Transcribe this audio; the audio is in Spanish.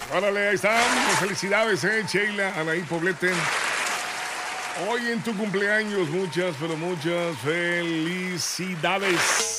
Órale, ahí están. Felicidades, Sheila, Anaí Poblete. Hoy en tu cumpleaños, muchas, pero muchas felicidades.